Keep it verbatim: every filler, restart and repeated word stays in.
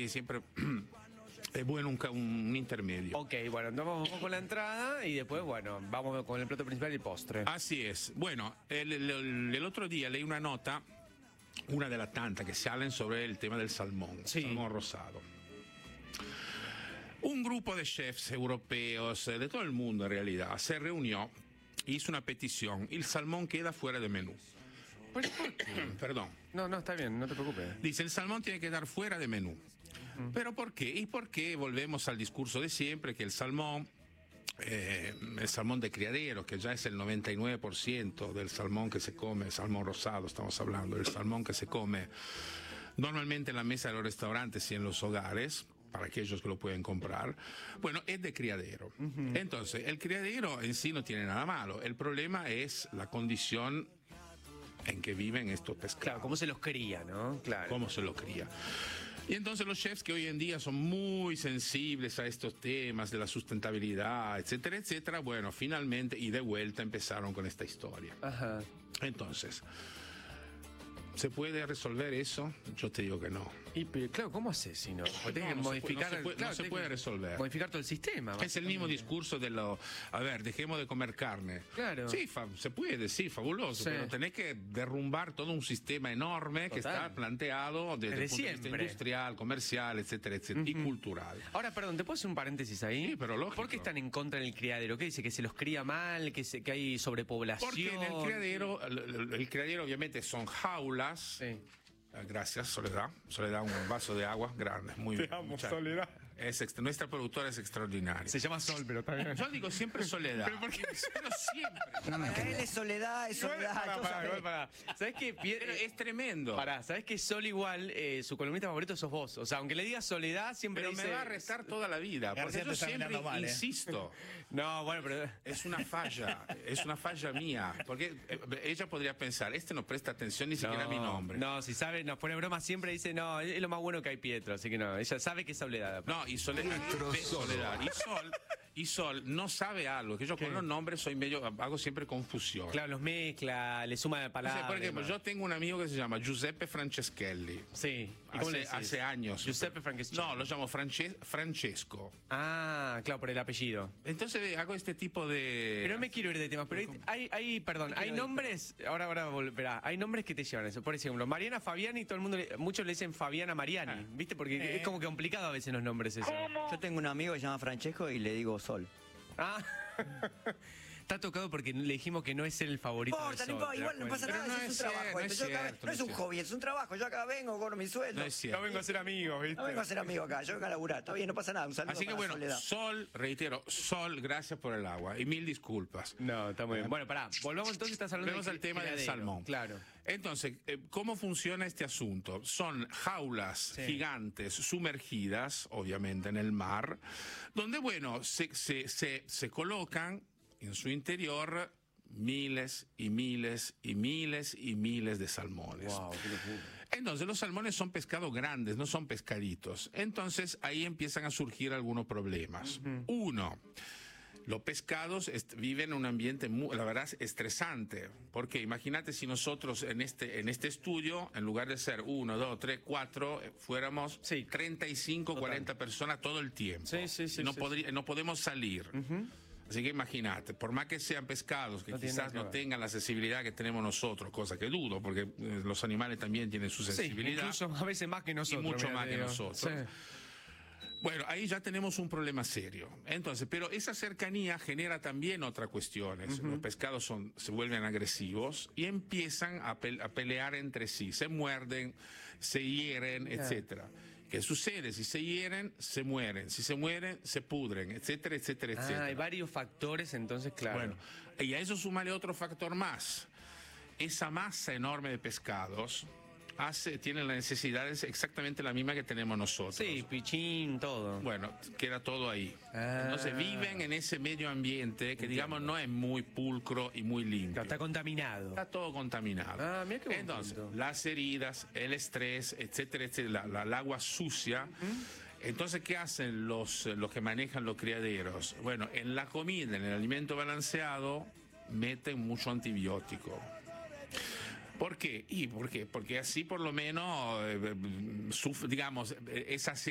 sí, siempre es bueno un, un intermedio. Ok, bueno, entonces vamos con la entrada y después, bueno, vamos con el plato principal y el postre. Así es. Bueno, el, el, el otro día leí una nota, una de las tantas que salen sobre el tema del salmón, sí. salmón rosado. Un grupo de chefs europeos, de todo el mundo en realidad, se reunió, hizo una petición, el salmón queda fuera de menú. ¿Por qué? Perdón. No, no, está bien, no te preocupes. Dice, el salmón tiene que quedar fuera de menú. Uh-huh. ¿Pero por qué? ¿Y por qué volvemos al discurso de siempre que el salmón, eh, el salmón de criadero, que ya es el noventa y nueve por ciento del salmón que se come, salmón rosado estamos hablando, el salmón que se come normalmente en la mesa de los restaurantes y en los hogares, para aquellos que lo pueden comprar, bueno, es de criadero. Uh-huh. Entonces, el criadero en sí no tiene nada malo, el problema es la condición en que viven estos pescados. Claro, cómo se los cría, ¿no? Claro. Cómo se los cría. Y entonces los chefs que hoy en día son muy sensibles a estos temas de la sustentabilidad, etcétera, etcétera, bueno, finalmente y de vuelta empezaron con esta historia. Ajá. Entonces, ¿se puede resolver eso? Yo te digo que no. Y, pero, claro, ¿cómo haces si no? Porque no, que no modificar, se puede, no se puede, claro, no se puede resolver. Modificar todo el sistema. Es el mismo discurso de lo, a ver, dejemos de comer carne. Claro. Sí, fa, se puede, sí, fabuloso, sí. Pero tenés que derrumbar todo un sistema enorme. Total. Que está planteado desde, desde el punto de vista industrial, comercial, etcétera, etcétera, uh-huh. y cultural. Ahora, perdón, ¿te puedo hacer un paréntesis ahí? Sí, pero lógico. ¿Por qué están en contra del criadero? ¿Qué dice? ¿Que se los cría mal? ¿Que, se, que hay sobrepoblación? Porque en el criadero, el, el criadero obviamente son jaulas. Sí. Gracias, Soledad. Soledad, un vaso de agua grande. Muy bien. Te amo, Soledad. Es extra, nuestra productora es extraordinaria. Se llama Sol, pero también. Yo digo siempre Soledad. ¿Pero por qué? Pero siempre. No me él es Soledad, es Soledad. Para, para, para, para. ¿Sabes qué? Pero es tremendo. Pará, ¿sabes qué? Sol igual, eh, su columnista favorito sos vos. O sea, aunque le digas Soledad, siempre pero dice... me va a restar toda la vida. Porque García yo siempre mal, insisto. ¿eh? No, bueno, pero... Es una falla. Es una falla mía. Porque ella podría pensar, este no presta atención ni siquiera no, a mi nombre. No, si sabe, nos pone broma, siempre dice, no, es lo más bueno que hay Pietro. Así que no, ella sabe que es Soledad. No, y Soledad... Soledad. Y Sol, y Sol no sabe algo, que yo ¿Qué? Con los nombres soy medio, hago siempre confusión. Claro, los mezcla, le suma de palabras. O sea, por ejemplo, yo tengo un amigo que se llama Giuseppe Franceschelli. Sí. ¿Y cómo hace, le hace años. Giuseppe Franceschelli. No, lo llamo France, Francesco. Ah, claro, por el apellido. Entonces hago este tipo de... Pero no me quiero ir de temas, pero hay, hay, hay perdón, hay nombres, ahora, ahora volverá, hay nombres que te llevan a eso. Por ejemplo, Mariana Fabiani, todo el mundo, le, muchos le dicen Fabiana Mariani, ah. ¿viste? Porque eh. es como que complicado a veces los nombres eso. Yo tengo un amigo que se llama Francesco y le digo Sol. Ah, está tocado porque le dijimos que no es el favorito. No importa, no importa, igual no pasa nada, no es, es un cierto, trabajo. No es, yo acá, cierto, no es un hobby, es un trabajo. Yo acá vengo, cobro mi sueldo. No, es no vengo a ser amigo, ¿viste? No vengo a ser amigo acá, yo vengo a laburar. Está bien, no pasa nada. Un saludo. Así que para bueno, Soledad. Sol, reitero, Sol, gracias por el agua y mil disculpas. No, está muy bien. Bueno, pará, volvamos entonces, estás hablando Volvemos al tema del salmón. Claro. Entonces, ¿cómo funciona este asunto? Son jaulas sí. gigantes sumergidas, obviamente, en el mar, donde, bueno, se, se, se, se colocan en su interior miles y miles y miles y miles de salmones. Wow, qué locura. Entonces los salmones son pescados grandes, no son pescaditos. Entonces ahí empiezan a surgir algunos problemas. Uh-huh. Uno, los pescados viven en un ambiente, muy, la verdad, estresante. Porque imagínate si nosotros en este, en este estudio, en lugar de ser uno, dos, tres, cuatro, fuéramos sí. treinta y cinco, Total. cuarenta personas todo el tiempo. Sí, sí, sí, no, sí, podría, sí. no podemos salir. Uh-huh. Así que imagínate, por más que sean pescados, que no quizás no tengan la sensibilidad que tenemos nosotros, cosa que dudo, porque eh, los animales también tienen su sensibilidad. Sí, incluso a veces más que nosotros. Y mucho mira, más que digo. nosotros. Sí. Bueno, ahí ya tenemos un problema serio. Entonces, pero esa cercanía genera también otras cuestiones. Uh-huh. Los pescados son, se vuelven agresivos y empiezan a, pe a pelear entre sí. Se muerden, se hieren, yeah. etcétera. ¿Qué sucede? Si se hieren, se mueren. Si se mueren, se pudren, etcétera, etcétera, ah, etcétera. Hay varios factores, entonces, claro. Bueno, y a eso sumarle otro factor más. Esa masa enorme de pescados hace, tiene las necesidades exactamente la misma que tenemos nosotros. Sí, pichín, todo. Bueno, queda todo ahí. Ah. Entonces viven en ese medio ambiente que, Entiendo. digamos, no es muy pulcro y muy limpio. Está contaminado. Está todo contaminado. Ah, mira qué buen Entonces, punto. las heridas, el estrés, etcétera, etcétera, la, la, el agua sucia. ¿Mm? Entonces, ¿qué hacen los, los que manejan los criaderos? Bueno, en la comida, en el alimento balanceado, meten mucho antibiótico. ¿Por qué? ¿Y por qué? Porque así por lo menos, eh, digamos, esa